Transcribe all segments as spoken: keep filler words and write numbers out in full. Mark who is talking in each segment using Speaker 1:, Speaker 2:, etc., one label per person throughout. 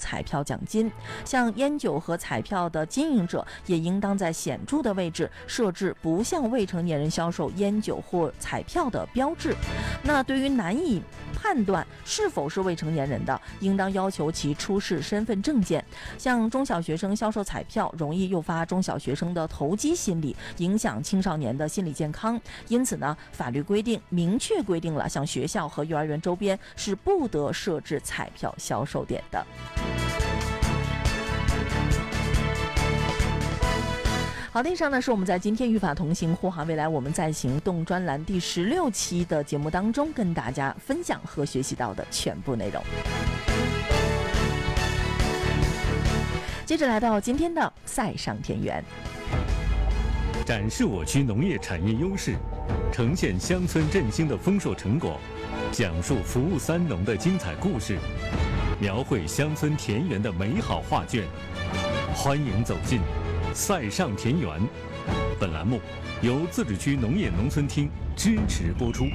Speaker 1: 彩票奖金。像烟酒和彩票的经营者也应当在显著的位置设置不向未成年人销售烟酒或彩票的标志。那对于难以判断是否是未成年人的，应当要求其出示身份证件。向中小学生销售彩票，容易诱发中小学生的投机心理，影响青少年的心理健康。因此呢，法律规定明确规定了，像学校和幼儿园周边是不得设置彩票销售点的。好的，以上呢是我们在今天与法同行护航未来我们在行动专栏第十六期的节目当中跟大家分享和学习到的全部内容。接着来到今天的塞上田园，
Speaker 2: 展示我区农业产业优势，呈现乡村振兴的丰硕成果，讲述服务三农的精彩故事，描绘乡村田园的美好画卷。欢迎走进塞上田园。本栏目由自治区农业农村厅支持播出。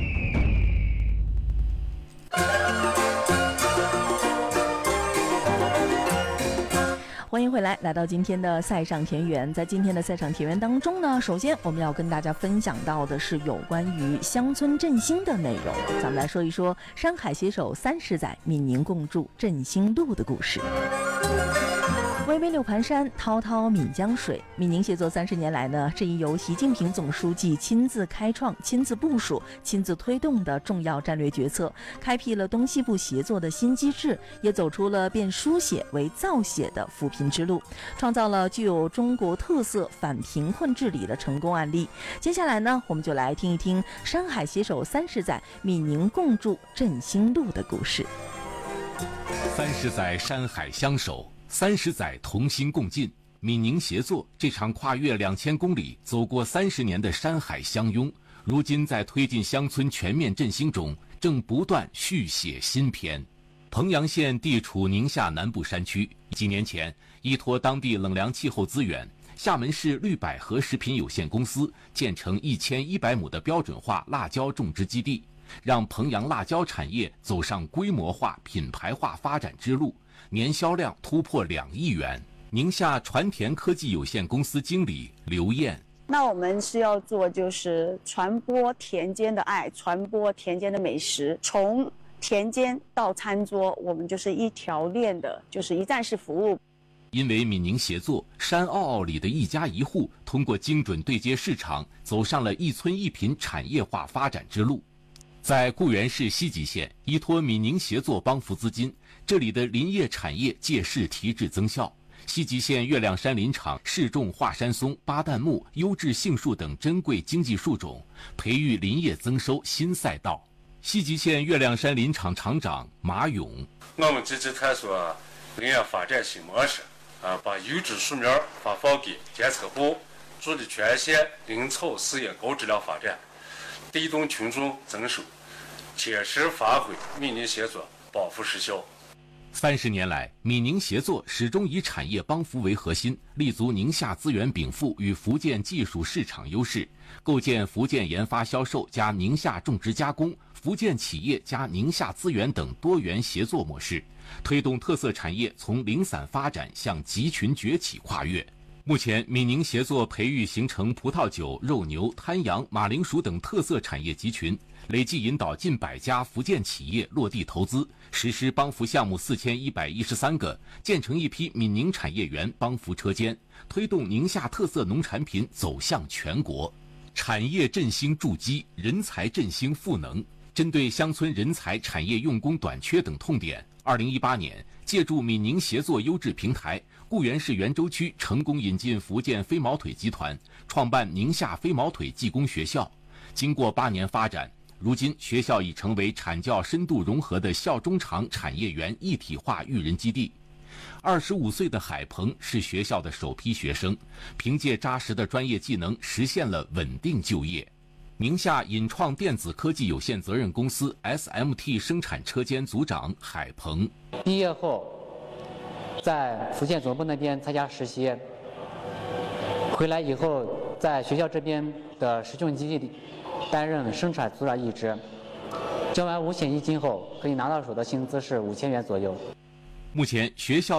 Speaker 1: 欢迎回来，来到今天的塞上田园。在今天的塞上田园当中呢，首先我们要跟大家分享到的是有关于乡村振兴的内容。咱们来说一说山海携手三十载，闽宁共筑振兴路的故事。巍巍六盘山，滔滔闽江水。闽宁协作三十年来呢，这一由习近平总书记亲自开创、亲自部署、亲自推动的重要战略决策，开辟了东西部协作的新机制，也走出了变书写为造写的扶贫之路，创造了具有中国特色反贫困治理的成功案例。接下来呢，我们就来听一听山海携手三十载，闽宁共筑振兴路的故事。
Speaker 3: 三十载山海相守，三十载同心共进，闽宁协作这场跨越两千公里、走过三十年的山海相拥，如今在推进乡村全面振兴中，正不断续写新篇。彭阳县地处宁夏南部山区，几年前依托当地冷凉气候资源，厦门市绿百合食品有限公司建成一千一百亩的标准化辣椒种植基地，让彭阳辣椒产业走上规模化、品牌化发展之路，年销量突破两亿元。宁夏传田科技有限公司经理刘燕：
Speaker 4: 那我们是要做就是传播田间的爱，传播田间的美食，从田间到餐桌，我们就是一条链的，就是一站式服务。
Speaker 3: 因为闽宁协作，山坳坳里的一家一户通过精准对接市场，走上了一村一品产业化发展之路。在固原市西吉县，依托闽宁协作帮扶资金，这里的林业产业借势提质增效。西吉县月亮山林场试种华山松、巴旦木、优质杏树等珍贵经济树种，培育林业增收新赛道。西吉县月亮山林场场长马勇：
Speaker 5: 我们积极探索林业发展新模式，啊，把优质树苗发放给监测部，助力全县林草事业高质量发展，推动群众增收，切实发挥闽宁协作帮扶实效。
Speaker 3: 三十年来，闽宁协作始终以产业帮扶为核心，立足宁夏资源禀赋与福建技术市场优势，构建福建研发销售加宁夏种植加工、福建企业加宁夏资源等多元协作模式，推动特色产业从零散发展向集群崛起跨越。目前，闽宁协作培育形成葡萄酒、肉牛、滩羊、马铃薯等特色产业集群，累计引导近百家福建企业落地投资，实施帮扶项目四千一百一十三个，建成一批闽宁产业园帮扶车间，推动宁夏特色农产品走向全国。产业振兴筑基，人才振兴赋能。针对乡村人才、产业用工短缺等痛点，二零一八年，借助闽宁协作优质平台，固原市元州区成功引进福建飞毛腿集团，创办宁夏飞毛腿技工学校。经过八年发展，如今学校已成为产教深度融合的校中场产业园一体化育人基地。二十五岁的海鹏是学校的首批学生，凭借扎实的专业技能，实现了稳定就业。宁夏引创电子科技有限责任公司 S M T 生产车间组长海鹏：
Speaker 6: 毕业后，在福建总部那边参加实习，回来以后在学校这边的实训基地担任生产组长一职，交完五险一金后，可以拿到手的薪资是五千元左右。
Speaker 3: 目前学校